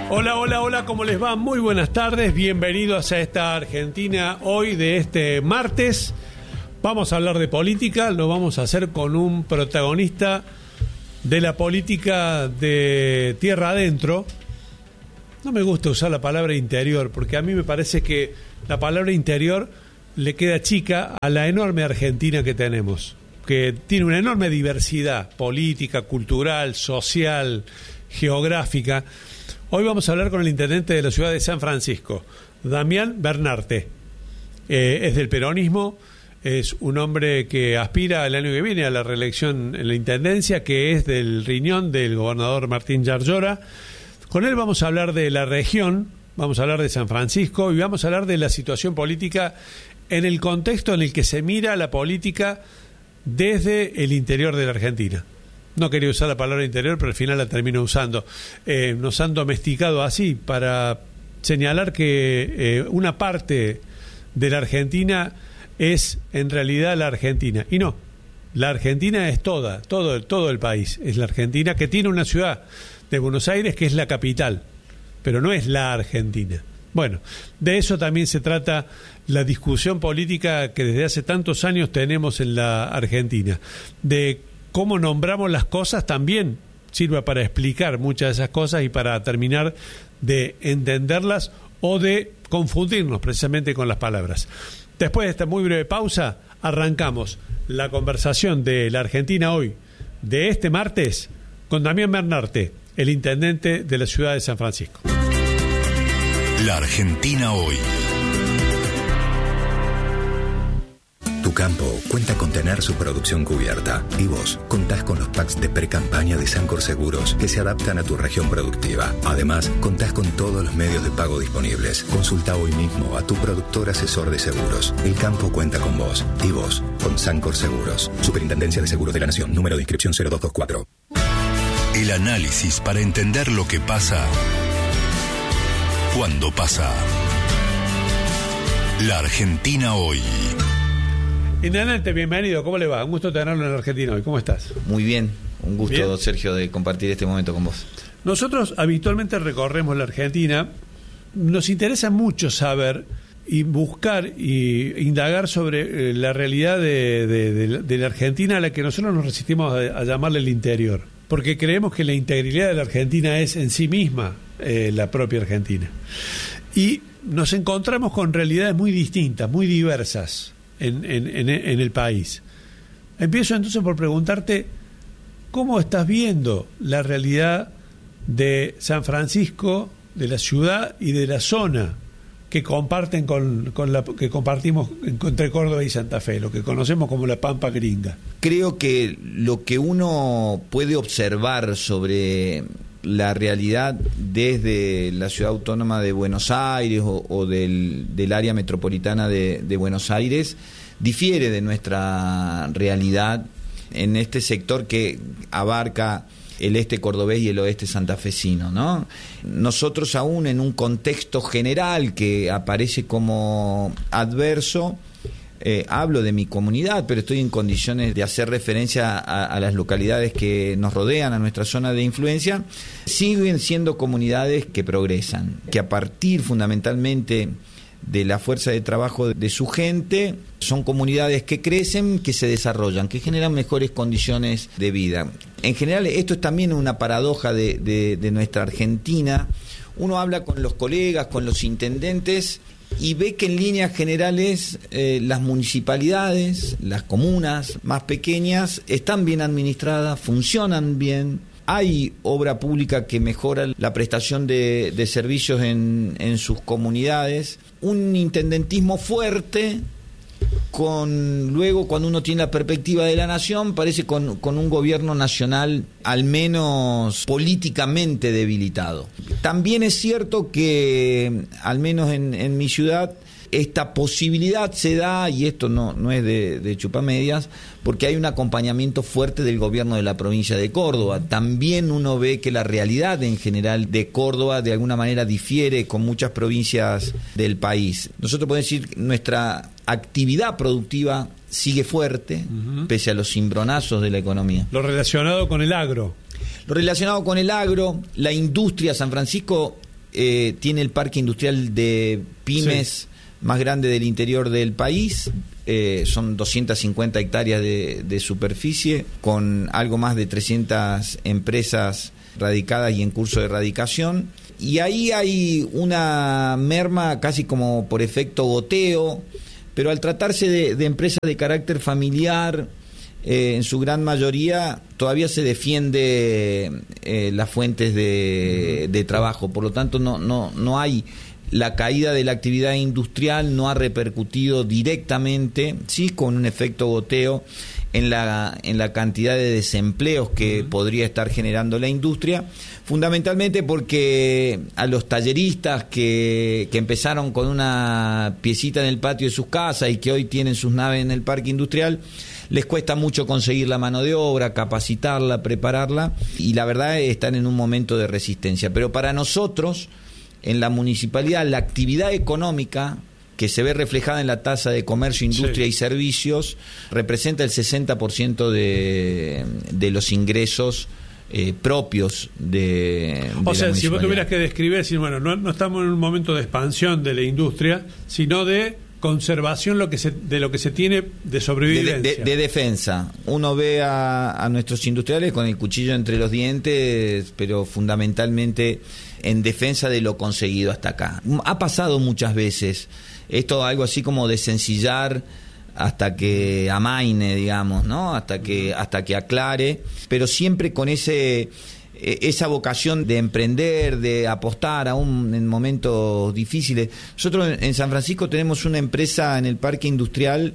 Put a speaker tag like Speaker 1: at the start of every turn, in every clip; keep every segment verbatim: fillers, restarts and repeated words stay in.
Speaker 1: Hola, hola, hola, ¿cómo les va? Muy buenas tardes, bienvenidos a esta Argentina hoy de este martes. Vamos a hablar de política, lo vamos a hacer con un protagonista de la política de tierra adentro. No me gusta usar la palabra interior, porque a mí me parece que la palabra interior le queda chica a la enorme Argentina que tenemos, que tiene una enorme diversidad política, cultural, social, geográfica. Hoy vamos a hablar con el intendente de la ciudad de San Francisco, Damián Bernarte. Eh, es del peronismo, es un hombre que aspira el año que viene a la reelección en la intendencia, que es del riñón del gobernador Martín Yarlora. Con él vamos a hablar de la región, vamos a hablar de San Francisco y vamos a hablar de la situación política en el contexto en el que se mira la política desde el interior de la Argentina. No quería usar la palabra interior, pero al final la termino usando. Eh, nos han domesticado así para señalar que eh, una parte de la Argentina es en realidad la Argentina. Y no, la Argentina es toda, todo, todo el país. Es la Argentina que tiene una ciudad de Buenos Aires que es la capital, pero no es la Argentina. Bueno, de eso también se trata la discusión política que desde hace tantos años tenemos en la Argentina. De cómo nombramos las cosas también sirve para explicar muchas de esas cosas y para terminar de entenderlas o de confundirnos precisamente con las palabras. Después de esta muy breve pausa, arrancamos la conversación de la Argentina hoy, de este martes, con Damián Bernarte, el intendente de la ciudad de San Francisco.
Speaker 2: La Argentina hoy. Tu campo cuenta con tener su producción cubierta y vos contás con los packs de pre-campaña de Sancor Seguros que se adaptan a tu región productiva. Además, contás con todos los medios de pago disponibles. Consulta hoy mismo a tu productor asesor de seguros. El campo cuenta con vos y vos con Sancor Seguros. Superintendencia de Seguros de la Nación. Número de inscripción cero dos dos cuatro.
Speaker 3: El análisis para entender lo que pasa cuando pasa. La Argentina hoy.
Speaker 1: Intendente, bienvenido, ¿cómo le va? Un gusto tenerlo en la Argentina hoy, ¿cómo estás?
Speaker 4: Muy bien, un gusto,
Speaker 1: ¿Bien?
Speaker 4: Sergio, de compartir este momento con vos.
Speaker 1: Nosotros habitualmente recorremos la Argentina, nos interesa mucho saber y buscar y indagar sobre eh, la realidad de, de, de, de la Argentina a la que nosotros nos resistimos a, a llamarle el interior, porque creemos que la integridad de la Argentina es en sí misma eh, la propia Argentina. Y nos encontramos con realidades muy distintas, muy diversas En, en, en, en el país. Empiezo entonces por preguntarte cómo estás viendo la realidad de San Francisco, de la ciudad y de la zona que comparten con, con la que compartimos entre Córdoba y Santa Fe, lo que conocemos como la Pampa Gringa.
Speaker 4: Creo que lo que uno puede observar sobre la realidad desde la ciudad autónoma de Buenos Aires o, o del, del área metropolitana de, de Buenos Aires difiere de nuestra realidad en este sector que abarca el este cordobés y el oeste santafesino, ¿no? Nosotros aún en un contexto general que aparece como adverso, Eh, hablo de mi comunidad, pero estoy en condiciones de hacer referencia a, a las localidades que nos rodean, a nuestra zona de influencia, siguen siendo comunidades que progresan, que a partir fundamentalmente de la fuerza de trabajo de su gente, son comunidades que crecen, que se desarrollan, que generan mejores condiciones de vida. En general, esto es también una paradoja de, de, de nuestra Argentina. Uno habla con los colegas, con los intendentes, y ve que en líneas generales eh, las municipalidades, las comunas más pequeñas están bien administradas, funcionan bien, hay obra pública que mejora la prestación de, de servicios en, en sus comunidades, un intendentismo fuerte, con luego cuando uno tiene la perspectiva de la nación, parece con, con un gobierno nacional al menos políticamente debilitado. También es cierto que, al menos en, en mi ciudad, esta posibilidad se da, y esto no, no es de, de chupamedias, porque hay un acompañamiento fuerte del gobierno de la provincia de Córdoba. También uno ve que la realidad en general de Córdoba de alguna manera difiere con muchas provincias del país. Nosotros podemos decir que nuestra actividad productiva sigue fuerte, uh-huh. pese a los cimbronazos de la economía.
Speaker 1: Lo relacionado con el agro.
Speaker 4: Lo relacionado con el agro, la industria. San Francisco eh, tiene el parque industrial de pymes sí. más grande del interior del país. Eh, son doscientas cincuenta hectáreas de, de superficie, con algo más de trescientas empresas radicadas y en curso de erradicación. Y ahí hay una merma casi como por efecto goteo, pero al tratarse de, de empresas de carácter familiar, eh, en su gran mayoría todavía se defiende eh, las fuentes de, de trabajo. Por lo tanto, no, no, no hay... La caída de la actividad industrial no ha repercutido directamente, sí, con un efecto goteo en la, en la cantidad de desempleos que uh-huh. podría estar generando la industria, fundamentalmente porque a los talleristas que, que empezaron con una piecita en el patio de sus casas y que hoy tienen sus naves en el parque industrial, les cuesta mucho conseguir la mano de obra, capacitarla, prepararla, y la verdad están en un momento de resistencia. Pero para nosotros, en la municipalidad, la actividad económica que se ve reflejada en la tasa de comercio, industria sí. y servicios representa el sesenta por ciento de, de los ingresos eh, propios de, de
Speaker 1: o sea,
Speaker 4: la
Speaker 1: si vos tuvieras que describir, decir, bueno, no, no estamos en un momento de expansión de la industria, sino de conservación lo que se, de lo que se tiene de sobrevivencia.
Speaker 4: De, de, de defensa. Uno ve a, a nuestros industriales con el cuchillo entre los dientes, pero fundamentalmente en defensa de lo conseguido hasta acá. Ha pasado muchas veces esto, algo así como de sencillar hasta que amaine, digamos, ¿no? Hasta que hasta que aclare, pero siempre con ese esa vocación de emprender, de apostar aún en momentos difíciles. Nosotros en San Francisco tenemos una empresa en el parque industrial,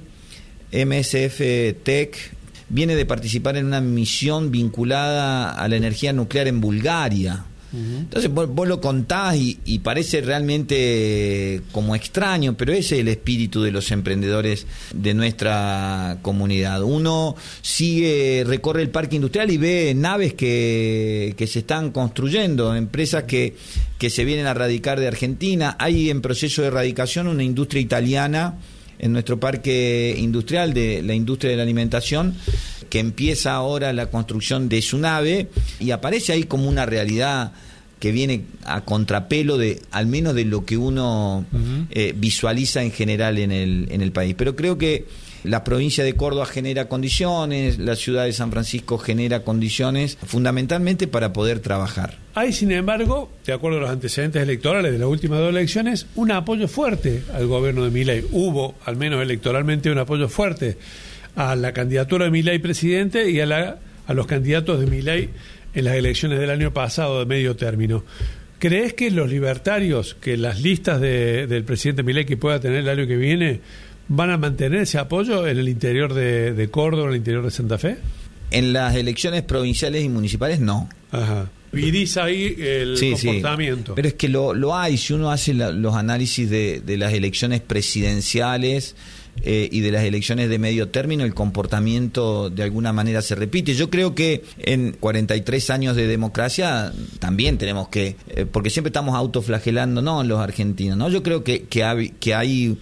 Speaker 4: M S F Tech, viene de participar en una misión vinculada a la energía nuclear en Bulgaria. Entonces vos, vos lo contás y, y parece realmente como extraño, pero ese es el espíritu de los emprendedores de nuestra comunidad. Uno sigue, recorre el parque industrial y ve naves que, que se están construyendo, empresas que, que se vienen a radicar de Argentina. Hay en proceso de erradicación una industria italiana en nuestro parque industrial, de la industria de la alimentación, que empieza ahora la construcción de su nave, y aparece ahí como una realidad que viene a contrapelo de, al menos de lo que uno uh-huh. eh, visualiza en general en el, en el país. Pero creo que la provincia de Córdoba genera condiciones, la ciudad de San Francisco genera condiciones, fundamentalmente para poder trabajar.
Speaker 1: Hay, sin embargo, de acuerdo a los antecedentes electorales de las últimas dos elecciones, un apoyo fuerte al gobierno de Milei. Hubo, al menos electoralmente, un apoyo fuerte a la candidatura de Milei presidente y a, la, a los candidatos de Milei en las elecciones del año pasado de medio término. ¿Crees que los libertarios, que las listas de, del presidente Milei que pueda tener el año que viene, van a mantener ese apoyo en el interior de, de Córdoba, en el interior de Santa Fe?
Speaker 4: En las elecciones provinciales y municipales, no.
Speaker 1: Ajá. Vidís ahí el
Speaker 4: sí,
Speaker 1: comportamiento.
Speaker 4: Sí. Pero es que lo, lo hay, si uno hace la, los análisis de, de las elecciones presidenciales eh, y de las elecciones de medio término, el comportamiento de alguna manera se repite. Yo creo que en cuarenta y tres años de democracia también tenemos que, eh, porque siempre estamos autoflagelando, ¿no?, los argentinos, ¿no? Yo creo que, que, hay, que hay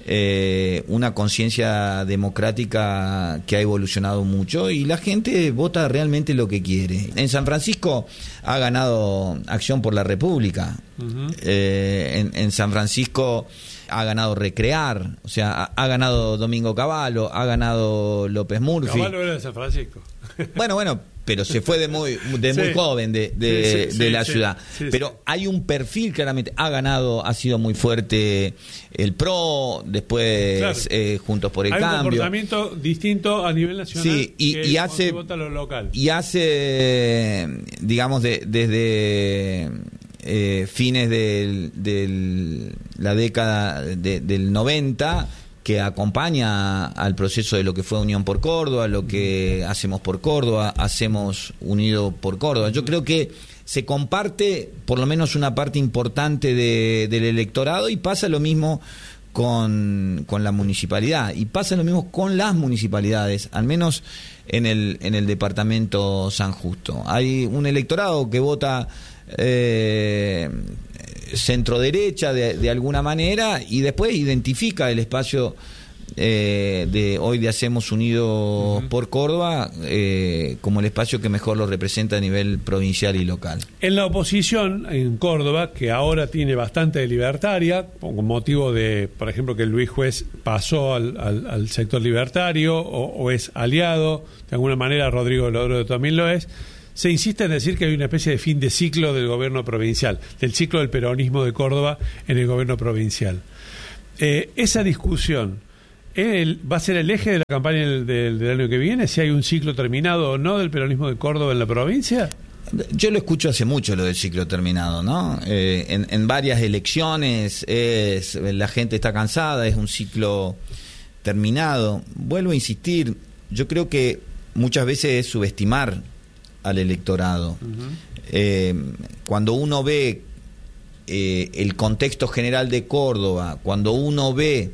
Speaker 4: Eh, una conciencia democrática que ha evolucionado mucho y la gente vota realmente lo que quiere. En San Francisco ha ganado Acción por la República. Uh-huh. eh, en, en San Francisco ha ganado Recrear, o sea, ha, ha ganado Domingo Cavallo, ha ganado López Murphy.
Speaker 1: Cavallo era de San Francisco.
Speaker 4: Bueno, bueno, pero se fue de muy de muy sí. joven de, de, sí, sí, de la sí, ciudad. Sí, pero sí. hay un perfil, claramente, ha ganado, ha sido muy fuerte el P R O, después claro. eh, Juntos por el
Speaker 1: hay
Speaker 4: Cambio.
Speaker 1: Hay un comportamiento distinto a nivel nacional
Speaker 4: sí, y,
Speaker 1: que
Speaker 4: y hace,
Speaker 1: vota lo local.
Speaker 4: Y hace, digamos, de, desde eh, fines de del, la década de, del noventa, que acompaña al proceso de lo que fue Unión por Córdoba, lo que hacemos por Córdoba, hacemos Unido por Córdoba. Yo creo que se comparte por lo menos una parte importante de, del electorado, y pasa lo mismo con, con la municipalidad, y pasa lo mismo con las municipalidades, al menos en el, en el departamento San Justo. Hay un electorado que vota eh, centro derecha de, de alguna manera, y después identifica el espacio eh, de hoy de Hacemos Unidos uh-huh. por Córdoba eh, como el espacio que mejor lo representa a nivel provincial y local.
Speaker 1: En la oposición en Córdoba, que ahora tiene bastante libertaria, con motivo de, por ejemplo, que Luis Juez pasó al, al, al sector libertario o, o es aliado, de alguna manera Rodrigo Lodro también lo es, se insiste en decir que hay una especie de fin de ciclo del gobierno provincial, del ciclo del peronismo de Córdoba en el gobierno provincial. Eh, esa discusión el, va a ser el eje de la campaña del, del, del año que viene, si hay un ciclo terminado o no del peronismo de Córdoba en la provincia.
Speaker 4: Yo lo escucho hace mucho, lo del ciclo terminado, ¿no? Eh, en, en varias elecciones es, la gente está cansada, es un ciclo terminado. Vuelvo a insistir, yo creo que muchas veces es subestimar al electorado. Uh-huh. Eh, cuando uno ve eh, el contexto general de Córdoba, cuando uno ve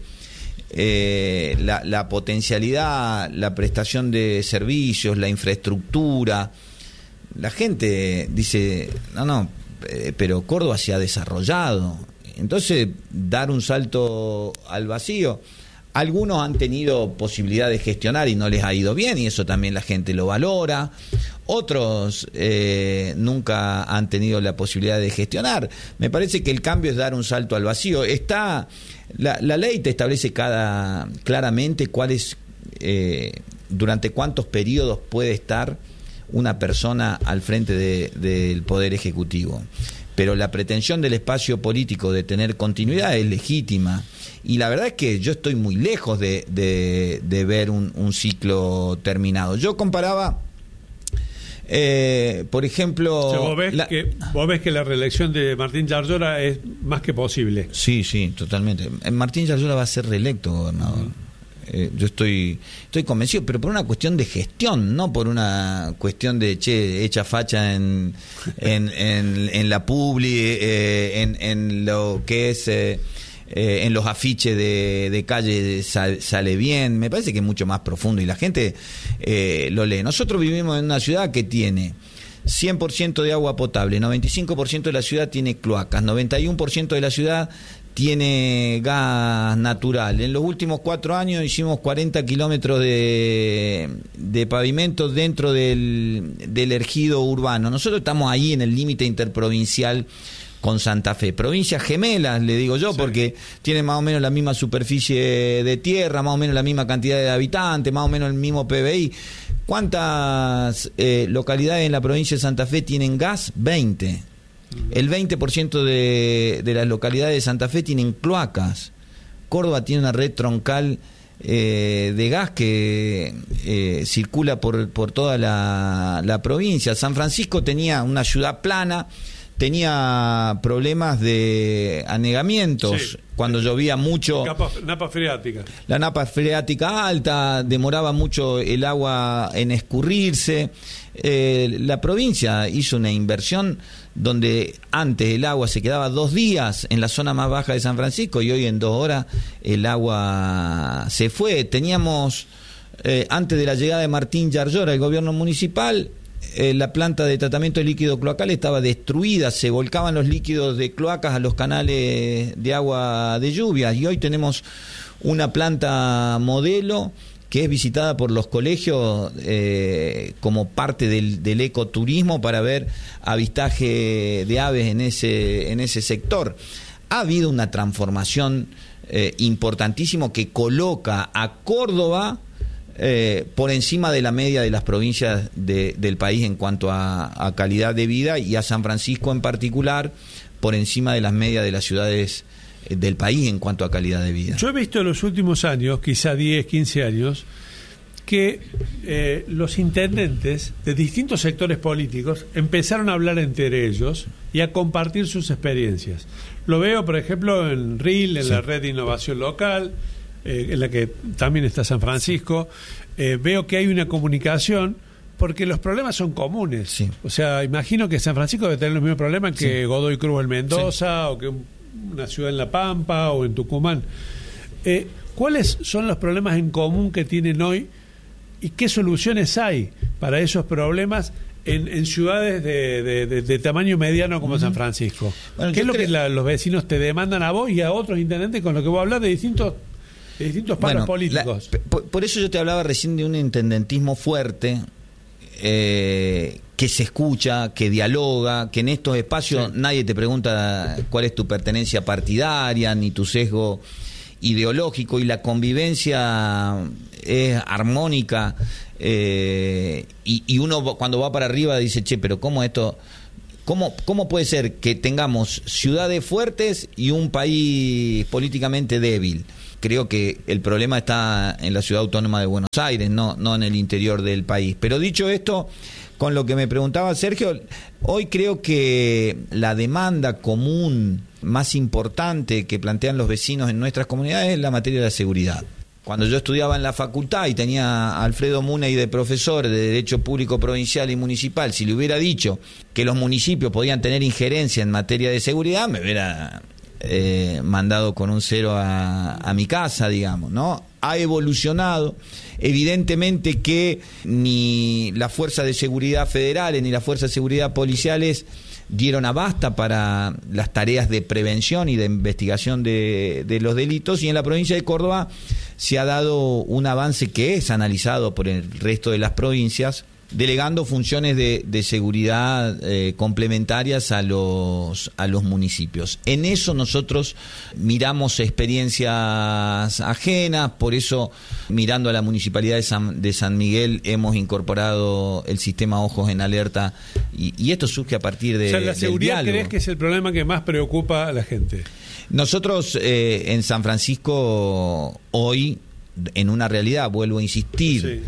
Speaker 4: eh, la, la potencialidad, la prestación de servicios, la infraestructura, la gente dice, no, no, eh, pero Córdoba se ha desarrollado. Entonces, dar un salto al vacío. Algunos han tenido posibilidad de gestionar y no les ha ido bien, y eso también la gente lo valora. Otros eh, nunca han tenido la posibilidad de gestionar. Me parece que el cambio es dar un salto al vacío. Está la, la ley te establece cada claramente cuáles eh, durante cuántos periodos puede estar una persona al frente de, del Poder Ejecutivo. Pero la pretensión del espacio político de tener continuidad es legítima. Y la verdad es que yo estoy muy lejos de, de, de ver un, un ciclo terminado. Yo comparaba, eh, por ejemplo...
Speaker 1: O sea, vos, ves
Speaker 4: la...
Speaker 1: que, vos ves que la reelección de Martín Yarlora es más que posible.
Speaker 4: Sí, sí, totalmente. Martín Yarlora va a ser reelecto gobernador. Uh-huh. Eh, yo estoy estoy convencido, pero por una cuestión de gestión, no por una cuestión de, che, hecha facha en en, en, en la publi, eh, en, en lo que es... Eh, Eh, en los afiches de, de calle sal, sale bien. Me parece que es mucho más profundo y la gente eh, lo lee. Nosotros vivimos en una ciudad que tiene cien por ciento de agua potable, noventa y cinco por ciento de la ciudad tiene cloacas, noventa y uno por ciento de la ciudad tiene gas natural. En los últimos cuatro años hicimos cuarenta kilómetros de, de pavimento dentro del, del ejido urbano. Nosotros estamos ahí en el límite interprovincial con Santa Fe, provincias gemelas, le digo yo, sí, porque tienen más o menos la misma superficie de tierra, más o menos la misma cantidad de habitantes, más o menos el mismo P B I. ¿Cuántas eh, localidades en la provincia de Santa Fe tienen gas? veinte. El veinte por ciento de, de las localidades de Santa Fe tienen cloacas. Córdoba tiene una red troncal eh, de gas que eh, circula por, por toda la, la provincia. San Francisco tenía una ciudad plana, tenía problemas de anegamientos, sí, cuando llovía mucho.
Speaker 1: Napa, napa freática.
Speaker 4: La napa freática alta, demoraba mucho el agua en escurrirse. Eh, la provincia hizo una inversión donde antes el agua se quedaba dos días en la zona más baja de San Francisco y hoy en dos horas el agua se fue. Teníamos, eh, antes de la llegada de Martín Yarlora, el gobierno municipal, Eh, la planta de tratamiento de líquido cloacal estaba destruida, se volcaban los líquidos de cloacas a los canales de agua de lluvia, y hoy tenemos una planta modelo que es visitada por los colegios eh, como parte del, del ecoturismo para ver avistaje de aves en ese, en ese sector. Ha habido una transformación eh, importantísima que coloca a Córdoba Eh, por encima de la media de las provincias de, del país en cuanto a, a calidad de vida, y a San Francisco en particular por encima de las medias de las ciudades eh, del país en cuanto a calidad de vida.
Speaker 1: Yo he visto en los últimos años, quizá diez, quince años, que eh, los intendentes de distintos sectores políticos empezaron a hablar entre ellos y a compartir sus experiencias. Lo veo, por ejemplo, en R I L, en sí, la Red de Innovación Local, Eh, en la que también está San Francisco. Eh, veo que hay una comunicación porque los problemas son comunes.
Speaker 4: Sí.
Speaker 1: O sea, imagino que San Francisco debe tener los mismos problemas que sí, Godoy Cruz en Mendoza, sí, o que un, una ciudad en La Pampa o en Tucumán. Eh, ¿Cuáles son los problemas en común que tienen hoy y qué soluciones hay para esos problemas en, en ciudades de, de, de, de tamaño mediano como uh-huh. San Francisco? Bueno, ¿qué es lo creo... que la, los vecinos te demandan a vos y a otros intendentes con los que vos hablas de distintos de distintos palos
Speaker 4: bueno,
Speaker 1: políticos.
Speaker 4: La, por, por eso yo te hablaba recién de un intendentismo fuerte, eh, que se escucha, que dialoga, que en estos espacios sí. nadie te pregunta cuál es tu pertenencia partidaria, ni tu sesgo ideológico, y la convivencia es armónica, eh, y, y uno cuando va para arriba dice, che, pero ¿cómo esto... ¿Cómo, ¿Cómo puede ser que tengamos ciudades fuertes y un país políticamente débil? Creo que el problema está en la ciudad autónoma de Buenos Aires, no, no en el interior del país. Pero dicho esto, con lo que me preguntaba Sergio, hoy creo que la demanda común más importante que plantean los vecinos en nuestras comunidades es la materia de la seguridad. Cuando yo estudiaba en la facultad y tenía a Alfredo Muney de profesor de Derecho Público Provincial y Municipal, si le hubiera dicho que los municipios podían tener injerencia en materia de seguridad, me hubiera eh, mandado con un cero a, a mi casa, digamos, ¿no? Ha evolucionado. Evidentemente que ni la Fuerza de Seguridad Federales ni la Fuerza de Seguridad Policiales dieron abasta para las tareas de prevención y de investigación de, de los delitos, y en la provincia de Córdoba se ha dado un avance que es analizado por el resto de las provincias, delegando funciones de, de seguridad eh, complementarias a los a los municipios. En eso nosotros miramos experiencias ajenas, por eso mirando a la Municipalidad de San, de San Miguel hemos incorporado el sistema Ojos en Alerta, y, y esto surge a partir de,
Speaker 1: o sea, la seguridad,
Speaker 4: del diálogo.
Speaker 1: ¿crees que es el problema que más preocupa a la gente?
Speaker 4: Nosotros eh, en San Francisco hoy, en una realidad, vuelvo a insistir, sí.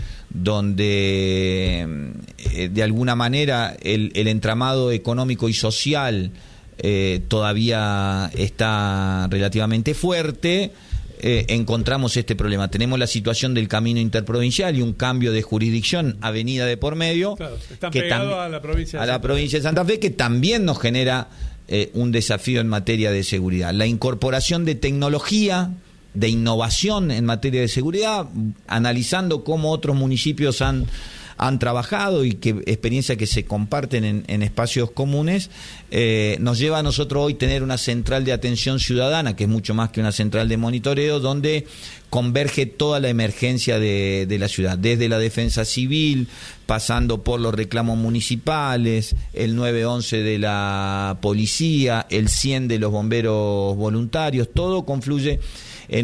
Speaker 4: donde eh, de alguna manera el, el entramado económico y social eh, todavía está relativamente fuerte, eh, encontramos este problema. Tenemos la situación del camino interprovincial y un cambio de jurisdicción, avenida de por medio,
Speaker 1: claro, están
Speaker 4: que
Speaker 1: pegados
Speaker 4: tam-
Speaker 1: a la provincia de
Speaker 4: a la provincia de Santa Fe, que también nos genera eh, un desafío en materia de seguridad. La incorporación de tecnología, de innovación en materia de seguridad, analizando cómo otros municipios han, han trabajado y que experiencias que se comparten en, en espacios comunes, eh, nos lleva a nosotros hoy tener una central de atención ciudadana, que es mucho más que una central de monitoreo, donde converge toda la emergencia de, de la ciudad, desde la defensa civil, pasando por los reclamos municipales, el nueve once de la policía, el cien de los bomberos voluntarios, todo confluye en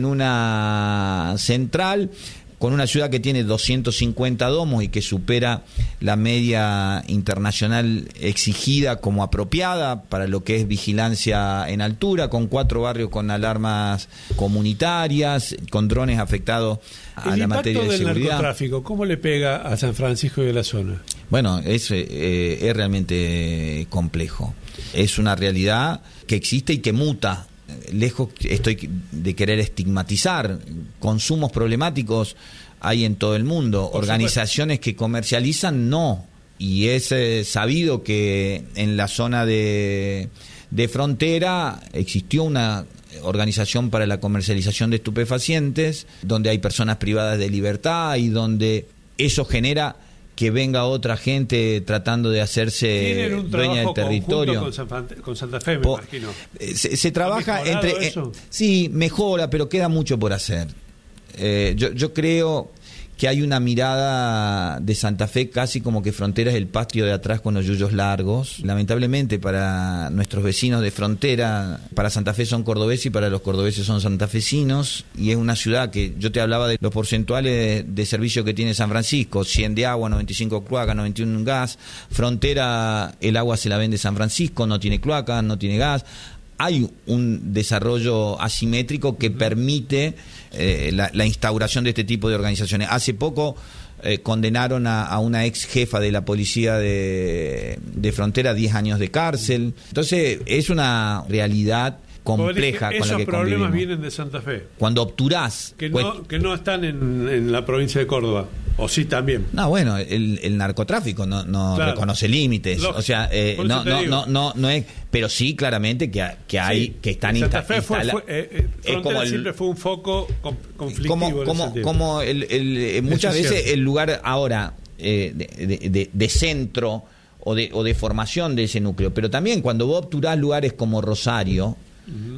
Speaker 4: una central con una ciudad que tiene doscientos cincuenta domos y que supera la media internacional exigida como apropiada para lo que es vigilancia en altura, con cuatro barrios con alarmas comunitarias, con drones afectados a la materia de seguridad. El impacto del
Speaker 1: narcotráfico, ¿cómo le pega a San Francisco y a la zona?
Speaker 4: Bueno, es, eh, es realmente complejo. Es una realidad que existe y que muta. Lejos estoy de querer estigmatizar, consumos problemáticos hay en todo el mundo, por organizaciones supuesto. Que comercializan no, y es eh, sabido que en la zona de, de frontera existió una organización para la comercialización de estupefacientes, donde hay personas privadas de libertad y donde eso genera que venga otra gente tratando de hacerse dueña del territorio.
Speaker 1: Con, San, con Santa Fe, me
Speaker 4: po,
Speaker 1: imagino.
Speaker 4: Se, se trabaja entre... Eh, sí, mejora, pero queda mucho por hacer. Eh, yo, yo creo que hay una mirada de Santa Fe casi como que Frontera es el patio de atrás con los yuyos largos. Lamentablemente para nuestros vecinos de frontera, para Santa Fe son cordobeses y para los cordobeses son santafesinos, y es una ciudad que yo te hablaba de los porcentuales de, de servicio que tiene San Francisco, cien de agua, noventa y cinco cloacas, noventa y uno gas. Frontera, el agua se la vende San Francisco, no tiene cloacas, no tiene gas. Hay un desarrollo asimétrico que permite eh, la, la instauración de este tipo de organizaciones. Hace poco eh, condenaron a, a una ex jefa de la policía de, de frontera a diez años de cárcel. Entonces es una realidad compleja con la que
Speaker 1: esos problemas
Speaker 4: convivimos.
Speaker 1: Vienen de Santa Fe.
Speaker 4: Cuando obturás...
Speaker 1: Que
Speaker 4: pues,
Speaker 1: no, que no están en, en la provincia de Córdoba. O sí también.
Speaker 4: No, bueno, el, el narcotráfico no, no claro. reconoce límites. Lógico. O sea, eh, no, no, no, no, no es... Pero sí, claramente, que, que hay... Sí. Que están
Speaker 1: Santa Fe fue,
Speaker 4: instala-
Speaker 1: fue, eh, eh, como el, siempre fue un foco conflictivo.
Speaker 4: Como, como, como el, el, muchas veces cierto. El lugar ahora eh, de, de, de, de centro o de, o de formación de ese núcleo. Pero también cuando vos obturás lugares como Rosario... Uh-huh.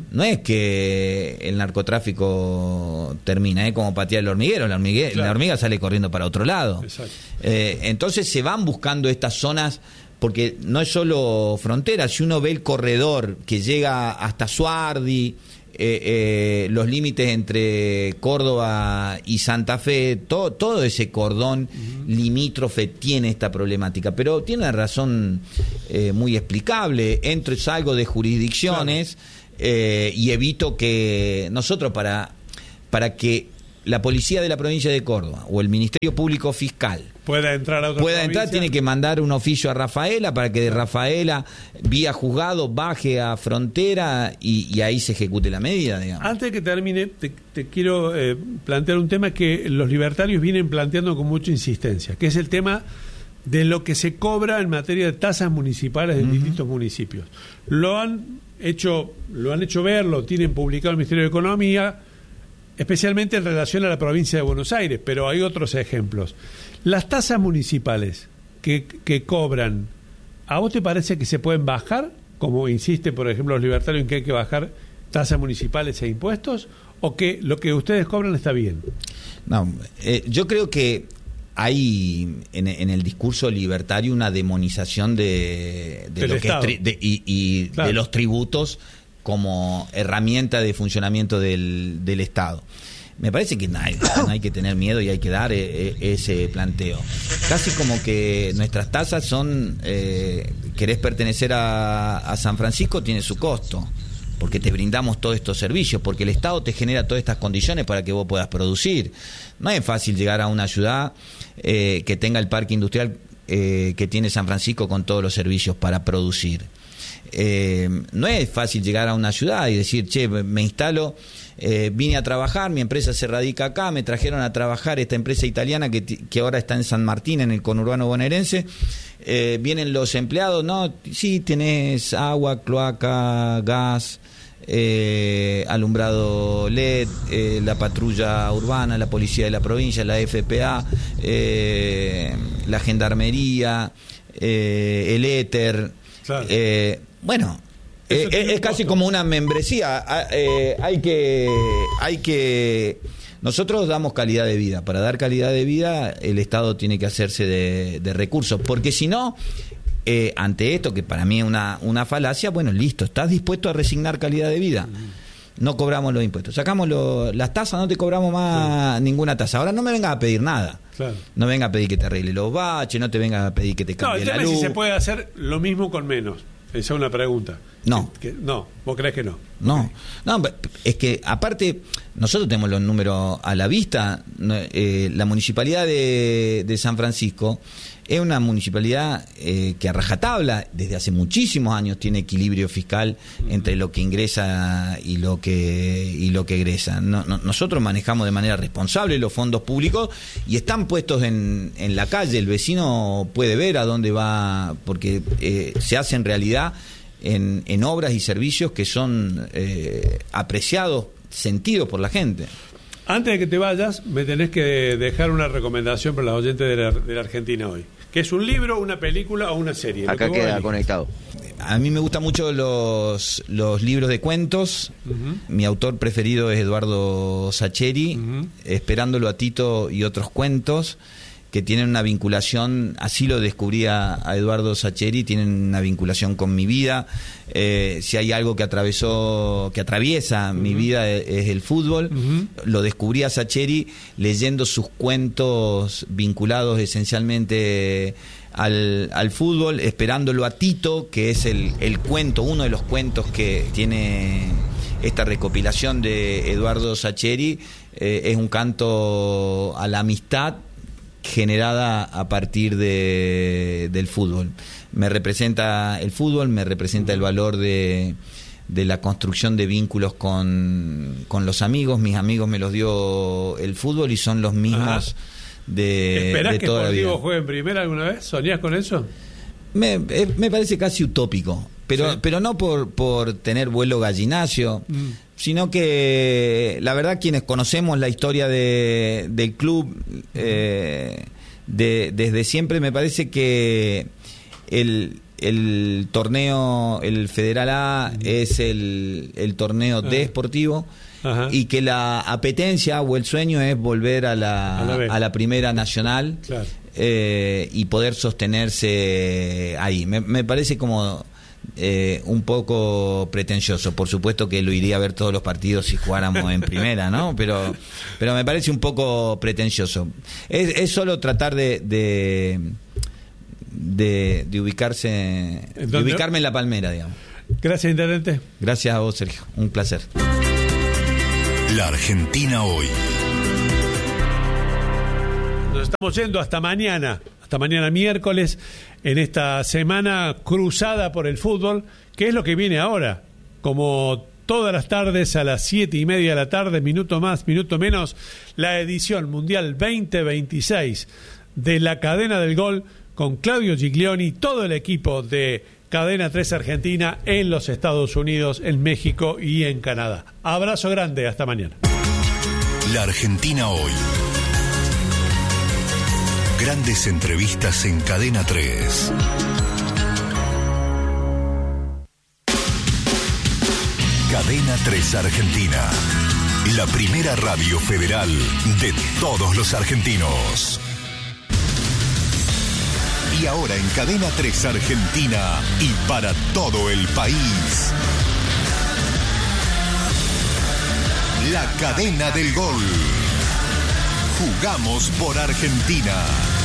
Speaker 4: no es que el narcotráfico termina, es como patear el hormiguero, la, hormigue, claro. la hormiga sale corriendo para otro lado. Eh, entonces se van buscando estas zonas, porque no es solo frontera, si uno ve el corredor que llega hasta Suardi, eh, eh, los límites entre Córdoba y Santa Fe, todo, todo ese cordón uh-huh. limítrofe tiene esta problemática, pero tiene una razón eh, muy explicable. Entro y salgo de jurisdicciones, claro. eh, y evito que nosotros para, para que la policía de la provincia de Córdoba o el Ministerio Público Fiscal
Speaker 1: pueda entrar a otra
Speaker 4: pueda
Speaker 1: provincia.
Speaker 4: entrar, tiene que mandar un oficio a Rafaela para que de Rafaela, vía juzgado, baje a frontera y, y ahí se ejecute la medida, digamos.
Speaker 1: Antes de que termine, te, te quiero eh, plantear un tema que los libertarios vienen planteando con mucha insistencia, que es el tema de lo que se cobra en materia de tasas municipales de uh-huh. distintos municipios. Lo han hecho, lo han hecho ver, lo tienen publicado el Ministerio de Economía, especialmente en relación a la provincia de Buenos Aires, pero hay otros ejemplos. Las tasas municipales que, que cobran, ¿a vos te parece que se pueden bajar? Como insiste, por ejemplo, los libertarios en que hay que bajar tasas municipales e impuestos, o que lo que ustedes cobran está bien.
Speaker 4: No, eh, yo creo que hay en, en el discurso libertario una demonización de, de, lo que es tri, de, y, y claro. de los tributos como herramienta de funcionamiento del, del Estado. Me parece que no hay, no hay que tener miedo y hay que dar eh, ese planteo. Casi como que nuestras tasas son, eh, querés pertenecer a, a San Francisco, tiene su costo, porque te brindamos todos estos servicios, porque el Estado te genera todas estas condiciones para que vos puedas producir. No es fácil llegar a una ciudad eh, que tenga el parque industrial eh, que tiene San Francisco con todos los servicios para producir. Eh, no es fácil llegar a una ciudad y decir, che, me instalo, eh, vine a trabajar, mi empresa se radica acá, me trajeron a trabajar esta empresa italiana que, que ahora está en San Martín, en el conurbano bonaerense, eh, vienen los empleados, no, sí, tenés agua, cloaca, gas, eh, alumbrado L E D, eh, la patrulla urbana, la policía de la provincia, la F P A, eh, la gendarmería, eh, el éter, claro. eh, bueno, eh, es, es casi como una membresía. Eh, hay que, hay que, nosotros damos calidad de vida. Para dar calidad de vida, el Estado tiene que hacerse de, de recursos, porque si no, eh, ante esto que para mí es una, una falacia, bueno, listo, estás dispuesto a resignar calidad de vida. No cobramos los impuestos, sacamos lo, las tasas, no te cobramos más sí. ninguna tasa. Ahora no me vengas a pedir nada. Claro. No vengas a pedir que te arregle los baches, no te vengas a pedir que te cambie
Speaker 1: no,
Speaker 4: la luz.
Speaker 1: Si se puede hacer lo mismo con menos. Esa es una pregunta.
Speaker 4: No.
Speaker 1: Que, que, no, vos crees que no.
Speaker 4: No, okay. no, es que aparte, nosotros tenemos los números a la vista. Eh, la municipalidad de, de San Francisco es una municipalidad eh, que a rajatabla, desde hace muchísimos años, tiene equilibrio fiscal uh-huh. entre lo que ingresa y lo que y lo que egresa. No, no, nosotros manejamos de manera responsable los fondos públicos y están puestos en, en la calle. El vecino puede ver a dónde va, porque eh, se hace en realidad en, en obras y servicios que son eh, apreciados, sentidos por la gente.
Speaker 1: Antes de que te vayas, me tenés que dejar una recomendación para los oyentes de la, de la Argentina hoy. ¿Que es un libro, una película o una serie?
Speaker 5: Acá queda conectado.
Speaker 4: A mí me gustan mucho los, los libros de cuentos. Uh-huh. Mi autor preferido es Eduardo Sacheri, uh-huh. Esperándolo a Tito y otros cuentos, que tienen una vinculación, así lo descubrí a, a Eduardo Sacheri, tienen una vinculación con mi vida. Eh, si hay algo que atravesó, que atraviesa uh-huh. mi vida es, es el fútbol. Uh-huh. Lo descubrí a Sacheri leyendo sus cuentos vinculados esencialmente al, al fútbol, Esperándolo a Tito, que es el, el cuento, uno de los cuentos que tiene esta recopilación de Eduardo Sacheri. Eh, es un canto a la amistad generada a partir de, del fútbol. Me representa el fútbol, me representa el valor de, de la construcción de vínculos con, con los amigos. Mis amigos me los dio el fútbol y son los mismos. Ajá. de,
Speaker 1: ¿Esperás
Speaker 4: de
Speaker 1: que
Speaker 4: toda la vida.
Speaker 1: Sportivo juegue en primera alguna vez? ¿Soñás con eso?
Speaker 4: Me, me parece casi utópico, pero, sí. pero no por, por tener vuelo gallinacio, mm. sino que la verdad quienes conocemos la historia de, del club eh, de, desde siempre, me parece que el, el torneo, el Federal A es el, el torneo D deportivo. Ajá. Y que la apetencia o el sueño es volver a la, a la, a la primera nacional, claro. eh, y poder sostenerse ahí. Me, me parece como eh, un poco pretencioso. Por supuesto que lo iría a ver todos los partidos si jugáramos en primera, ¿no? Pero, pero me parece un poco pretencioso. Es, es solo tratar de, de, de, de ubicarse, de ubicarme en la palmera, digamos.
Speaker 1: Gracias, intendente.
Speaker 4: Gracias a vos, Sergio. Un placer.
Speaker 3: La Argentina hoy.
Speaker 1: Nos estamos yendo hasta mañana, hasta mañana miércoles, en esta semana cruzada por el fútbol, que es lo que viene ahora. Como todas las tardes a las siete y media de la tarde, minuto más, minuto menos, la edición mundial veinte veintiséis de la Cadena del Gol con Claudio Giglioni, todo el equipo de Cadena tres Argentina en los Estados Unidos, en México y en Canadá. Abrazo grande, hasta mañana.
Speaker 3: La Argentina hoy. Grandes entrevistas en Cadena tres. Cadena tres Argentina. La primera radio federal de todos los argentinos. Y ahora en Cadena tres Argentina y para todo el país. La Cadena del Gol. Jugamos por Argentina.